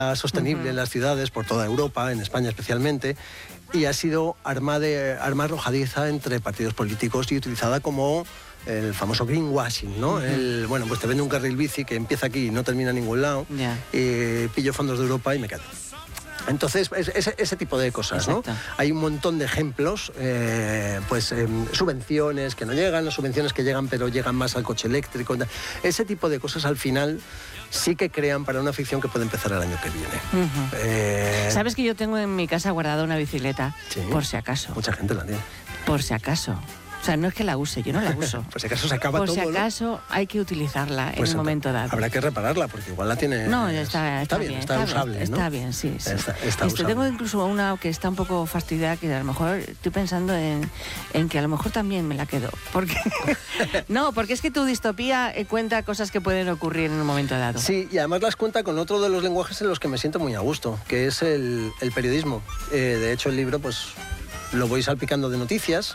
sostenible en las ciudades, por toda Europa, en España especialmente, y ha sido arma arrojadiza entre partidos políticos y utilizada como el famoso greenwashing, ¿no? Bueno, pues te vende un carril bici que empieza aquí y no termina en ningún lado, pillo fondos de Europa y me quedo. Entonces, ese tipo de cosas, ¿no? Hay un montón de ejemplos, subvenciones que no llegan, las subvenciones que llegan pero llegan más al coche eléctrico. Ese tipo de cosas al final sí que crean para una ficción que puede empezar el año que viene. ¿Sabes que yo tengo en mi casa guardada una bicicleta? Sí, por si acaso. Mucha gente la tiene. Por si acaso. O sea, no es que la use, yo no la uso. Por si acaso se acaba todo, Por si acaso hay que utilizarla en un momento dado. Habrá que repararla porque igual la tiene... No, está bien, está usable, ¿no? Está bien, sí. Está usable. Tengo incluso una que está un poco fastidiada, que a lo mejor estoy pensando en que a lo mejor también me la quedo. Porque no, porque es que tu distopía cuenta cosas que pueden ocurrir en un momento dado. Sí, y además las cuenta con otro de los lenguajes en los que me siento muy a gusto, que es el periodismo. De hecho, el libro, pues... lo voy salpicando de noticias,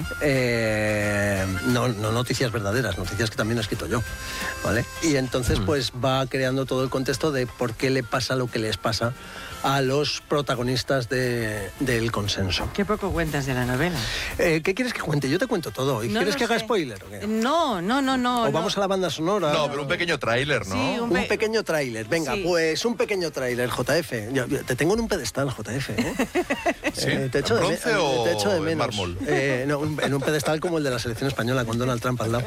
no noticias verdaderas, noticias que también he escrito yo, ¿vale? Y entonces pues va creando todo el contexto de por qué le pasa lo que les pasa a los protagonistas del consenso. Qué poco cuentas de la novela. ¿Qué quieres que cuente? Yo te cuento todo. ¿Y quieres que haga spoiler o qué? No. ¿O vamos a la banda sonora? No, pero un pequeño tráiler, ¿no? Sí, un pequeño tráiler. Venga, pues un pequeño tráiler, JF. Yo te tengo en un pedestal, JF, ¿eh? ¿Sí? Te echo ¿Bronce o te echo de en menos. mármol? No, en un pedestal como el de la selección española, con Donald Trump al lado.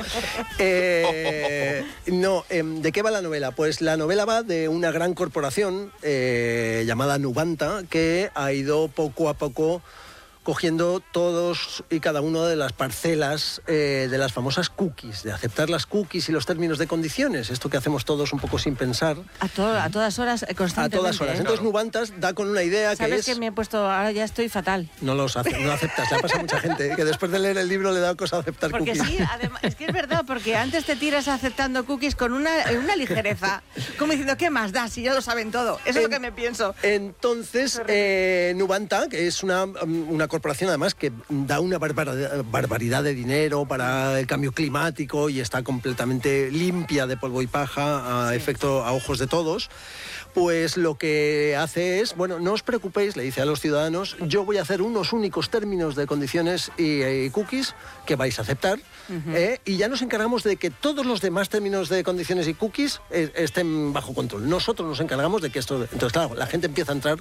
¿De qué va la novela? Pues la novela va de una gran corporación llamada Nuvanta, que ha ido poco a poco cogiendo todos y cada una de las parcelas de las famosas cookies, de aceptar las cookies y los términos de condiciones, esto que hacemos todos un poco sin pensar. A todas horas, constantemente. A todas horas. Entonces Nuvantas da con una idea que es... ¿Sabes que me he puesto, ahora ya estoy fatal? No lo aceptas, ya pasa mucha gente, que después de leer el libro le da cosa aceptar porque cookies. Sí, además, es que es verdad, porque antes te tiras aceptando cookies con una ligereza, como diciendo, ¿qué más da si ya lo saben todo? Eso es lo que me pienso. Entonces, Nuvanta, que es una corporación además que da una barbaridad de dinero para el cambio climático y está completamente limpia de polvo y paja a ojos de todos, pues lo que hace es, bueno, no os preocupéis, le dice a los ciudadanos, yo voy a hacer unos únicos términos de condiciones y cookies que vais a aceptar, y ya nos encargamos de que todos los demás términos de condiciones y cookies estén bajo control. Nosotros nos encargamos de que esto... Entonces, claro, la gente empieza a entrar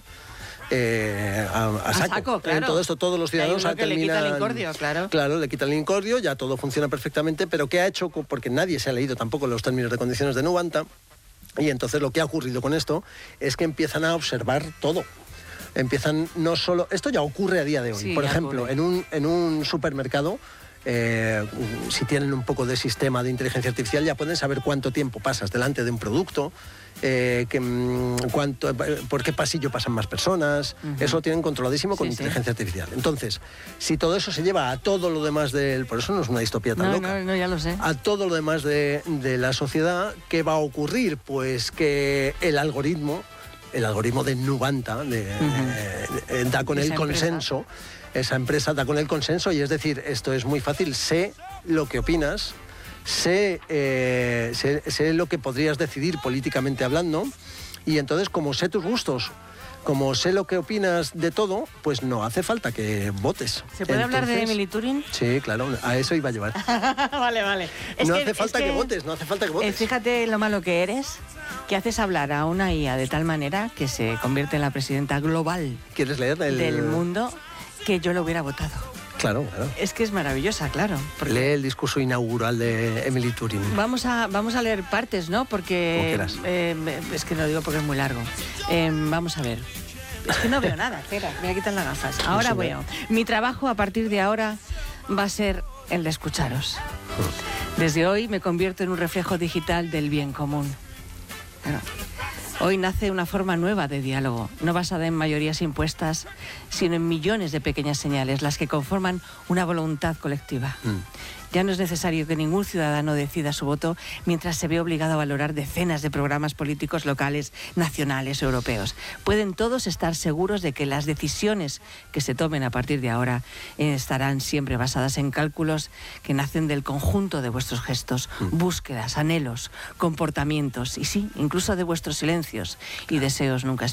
a saco, claro. En todo esto todos los ciudadanos terminan... le quita el incordio, claro. Claro, le quita el incordio, ya todo funciona perfectamente, pero ¿qué ha hecho? Porque nadie se ha leído tampoco los términos de condiciones de Nuvanta, y entonces lo que ha ocurrido con esto es que empiezan a observar todo. Empiezan no solo... Esto ya ocurre a día de hoy. Sí, por ejemplo, en un supermercado, si tienen un poco de sistema de inteligencia artificial, ya pueden saber cuánto tiempo pasas delante de un producto, por qué pasillo pasan más personas. Eso lo tienen controladísimo con inteligencia artificial. Entonces, si todo eso se lleva a todo lo demás por eso no es una distopía tan loca. No, ya lo sé. A todo lo demás de la sociedad, ¿qué va a ocurrir? Pues que el algoritmo de Nuvanta da con el consenso. Esa empresa da con el consenso, y es decir, esto es muy fácil, sé lo que opinas, sé lo que podrías decidir políticamente hablando, y entonces como sé tus gustos, como sé lo que opinas de todo, pues no hace falta que votes. ¿Se puede hablar de Emily Turing? Sí, claro, a eso iba a llevar. Vale. No hace falta que votes. Fíjate lo malo que eres, que haces hablar a una IA de tal manera que se convierte en la presidenta global. ¿Quieres leer del mundo, que yo lo hubiera votado. Claro. Es que es maravillosa, claro. Lee el discurso inaugural de Emily Turing. Vamos a leer partes, ¿no? Porque... es que no lo digo porque es muy largo. Vamos a ver. Es que no veo nada, espera, me voy a quitar las gafas. Ahora veo. Mi trabajo a partir de ahora va a ser el de escucharos. Desde hoy me convierto en un reflejo digital del bien común. Claro. Hoy nace una forma nueva de diálogo, no basada en mayorías impuestas, sino en millones de pequeñas señales, las que conforman una voluntad colectiva. Ya no es necesario que ningún ciudadano decida su voto mientras se ve obligado a valorar decenas de programas políticos locales, nacionales o europeos. Pueden todos estar seguros de que las decisiones que se tomen a partir de ahora estarán siempre basadas en cálculos que nacen del conjunto de vuestros gestos, búsquedas, anhelos, comportamientos y sí, incluso de vuestros silencios y deseos nunca expresados.